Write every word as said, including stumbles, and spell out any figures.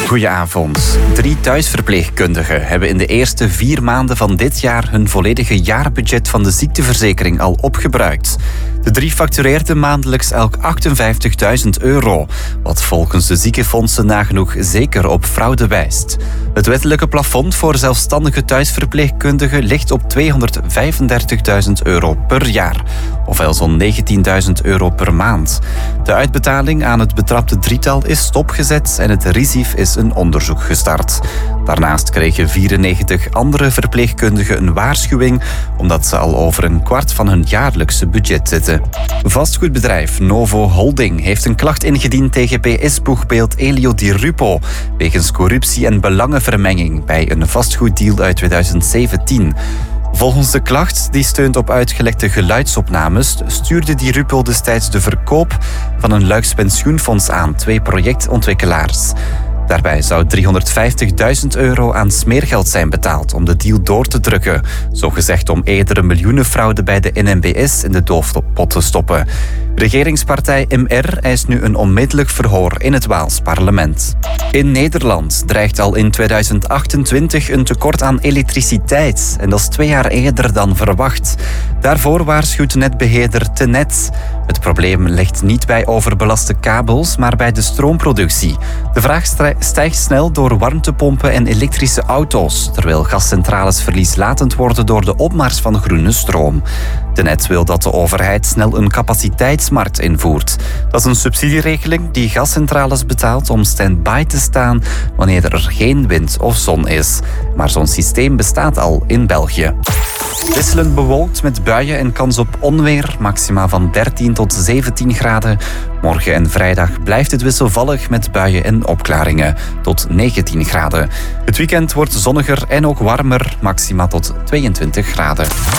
Goedenavond. Drie thuisverpleegkundigen hebben in de eerste vier maanden van dit jaar hun volledige jaarbudget van de ziekteverzekering al opgebruikt. De drie factureerden maandelijks elk achtenvijftigduizend euro, wat volgens de ziekenfondsen nagenoeg zeker op fraude wijst. Het wettelijke plafond voor zelfstandige thuisverpleegkundigen ligt op tweehonderdvijfendertigduizend euro per jaar, ofwel zo'n negentienduizend euro per maand. De uitbetaling aan het betrapte drietal is stopgezet en het R I S I F is een onderzoek gestart. Daarnaast kregen vierennegentig andere verpleegkundigen een waarschuwing omdat ze al over een kwart van hun jaarlijkse budget zitten. Vastgoedbedrijf Novo Holding heeft een klacht ingediend tegen P S-boegbeeld Elio Di Rupo wegens corruptie en belangenvermenging bij een vastgoeddeal uit tweeduizend zeventien. Volgens de klacht, die steunt op uitgelekte geluidsopnames, stuurde Di Rupo destijds de verkoop van een Luiks pensioenfonds aan twee projectontwikkelaars. Daarbij zou driehonderdvijftigduizend euro aan smeergeld zijn betaald om de deal door te drukken, zogezegd om eerdere miljoenenfraude bij de N M B S in de doofpot te stoppen. Regeringspartij M R eist nu een onmiddellijk verhoor in het Waals parlement. In Nederland dreigt al in tweeduizend achtentwintig een tekort aan elektriciteit en dat is twee jaar eerder dan verwacht. Daarvoor waarschuwt netbeheerder Tenet. Het probleem ligt niet bij overbelaste kabels, maar bij de stroomproductie. De vraag stijgt snel door warmtepompen en elektrische auto's, terwijl gascentrales verlieslatend worden door de opmars van groene stroom. Tenet wil dat de overheid snel een capaciteitsmarkt invoert. Dat is een subsidieregeling die gascentrales betaalt om stand-by te staan wanneer er geen wind of zon is. Maar zo'n systeem bestaat al in België. Wisselend bewolkt met buien en kans op onweer, maxima van dertien tot zeventien graden. Morgen en vrijdag blijft het wisselvallig met buien en opklaringen, tot negentien graden. Het weekend wordt zonniger en ook warmer, maxima tot tweeëntwintig graden.